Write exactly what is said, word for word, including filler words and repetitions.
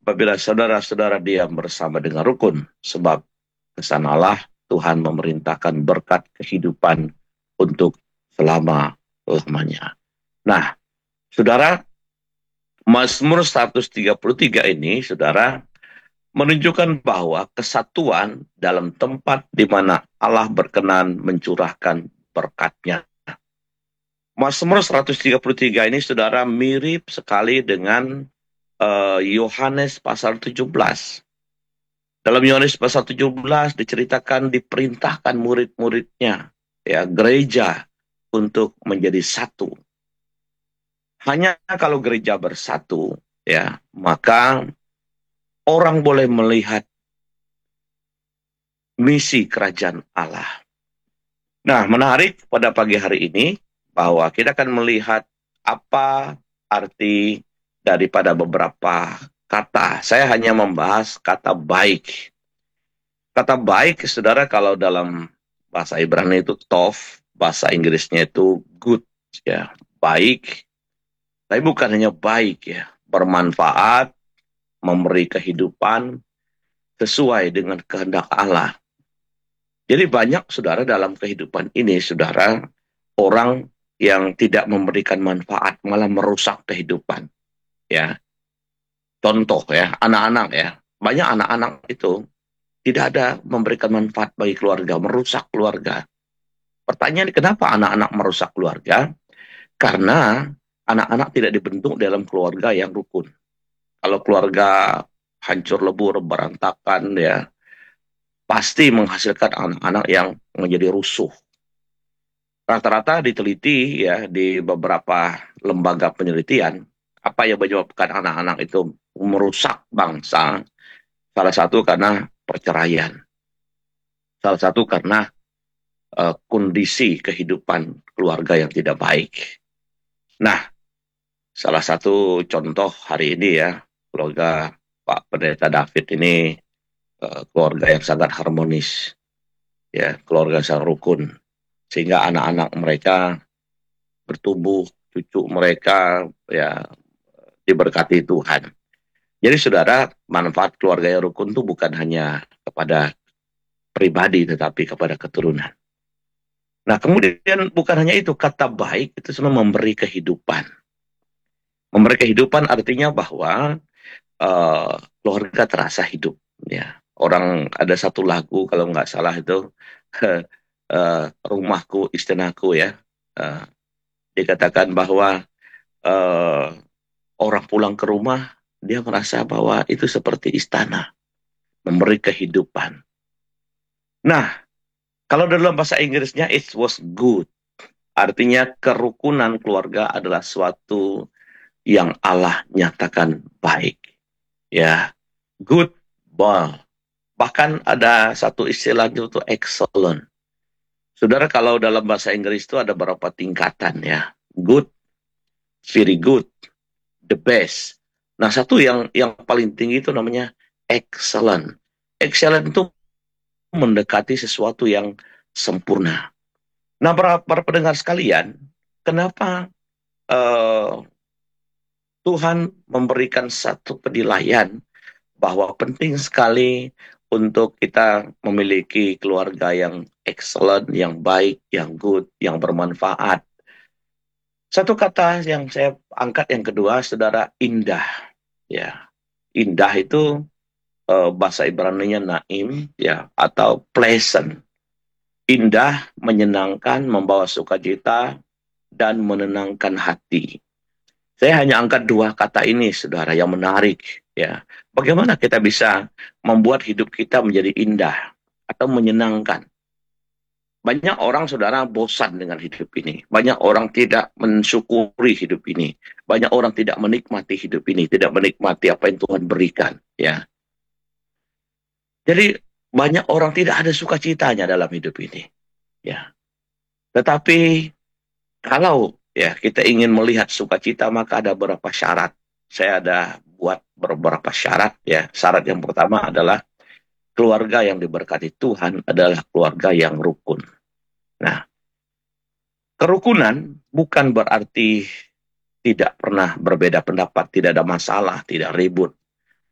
apabila saudara-saudara diam bersama dengan rukun, sebab kesanalah Tuhan memerintahkan berkat kehidupan untuk selama-lamanya. Nah, saudara, Mazmur seratus tiga puluh tiga ini, saudara, menunjukkan bahwa kesatuan dalam tempat di mana Allah berkenan mencurahkan berkat-Nya. Mazmur seratus tiga puluh tiga ini, saudara, mirip sekali dengan eh, Yohanes pasal tujuh belas. Dalam Yohanes pasal tujuh belas diceritakan diperintahkan murid-muridnya, ya, gereja untuk menjadi satu. Hanya kalau gereja bersatu, ya, maka orang boleh melihat misi kerajaan Allah. Nah, menarik pada pagi hari ini bahwa kita akan melihat apa arti daripada beberapa kata. Saya hanya membahas kata baik. Kata baik, saudara, kalau dalam bahasa Ibrani itu tov, bahasa Inggrisnya itu good, ya, baik. Tapi bukan hanya baik, ya, bermanfaat, memberi kehidupan sesuai dengan kehendak Allah. Jadi banyak, saudara, dalam kehidupan ini, saudara, orang yang tidak memberikan manfaat, malah merusak kehidupan. Ya, contoh, ya, anak-anak, ya, banyak anak-anak itu tidak ada memberikan manfaat bagi keluarga, merusak keluarga. Pertanyaan, kenapa anak-anak merusak keluarga? Karena anak-anak tidak dibentuk dalam keluarga yang rukun. Kalau keluarga hancur lebur, berantakan, ya, pasti menghasilkan anak-anak yang menjadi rusuh. Rata-rata diteliti, ya, di beberapa lembaga penelitian, apa yang menyebabkan anak-anak itu merusak bangsa. Salah satu karena perceraian. Salah satu karena uh, kondisi kehidupan keluarga yang tidak baik. Nah, salah satu contoh hari ini, ya, keluarga Pak Pendeta David ini uh, keluarga yang sangat harmonis, ya, keluarga yang sangat rukun, sehingga anak-anak mereka bertumbuh, cucu mereka, ya, diberkati Tuhan. Jadi, saudara, manfaat keluarga yang rukun itu bukan hanya kepada pribadi, tetapi kepada keturunan. Nah, kemudian bukan hanya itu, kata baik itu semua memberi kehidupan. Memberi kehidupan artinya bahwa uh, keluarga terasa hidup. Ya, orang ada satu lagu kalau nggak salah itu uh, rumahku istanaku, ya. Uh, dikatakan bahwa uh, orang pulang ke rumah dia merasa bahwa itu seperti istana, memberi kehidupan. Nah, kalau dalam bahasa Inggrisnya it was good, artinya kerukunan keluarga adalah suatu yang Allah nyatakan baik. Ya, good, bah. Bahkan ada satu istilah itu excellent. Saudara, kalau dalam bahasa Inggris itu ada beberapa tingkatan, ya. Good, very good, the best. Nah, satu yang yang paling tinggi itu namanya excellent. Excellent itu mendekati sesuatu yang sempurna. Nah, para, para pendengar sekalian, kenapa uh, Tuhan memberikan satu penilaian bahwa penting sekali untuk kita memiliki keluarga yang excellent, yang baik, yang good, yang bermanfaat. Satu kata yang saya angkat yang kedua, saudara, indah. Ya, indah itu eh, bahasa Ibrani-nya naim, ya, atau pleasant. Indah, menyenangkan, membawa sukacita, dan menenangkan hati. Saya hanya angkat dua kata ini, saudara, yang menarik. Ya, bagaimana kita bisa membuat hidup kita menjadi indah atau menyenangkan? Banyak orang, saudara, bosan dengan hidup ini. Banyak orang tidak mensyukuri hidup ini. Banyak orang tidak menikmati hidup ini, tidak menikmati apa yang Tuhan berikan. Ya, jadi banyak orang tidak ada sukacitanya dalam hidup ini. Ya, tetapi kalau, ya, kita ingin melihat sukacita, maka ada beberapa syarat. Saya ada buat beberapa syarat, ya. Syarat yang pertama adalah keluarga yang diberkati Tuhan adalah keluarga yang rukun. Nah, kerukunan bukan berarti tidak pernah berbeda pendapat, tidak ada masalah, tidak ribut.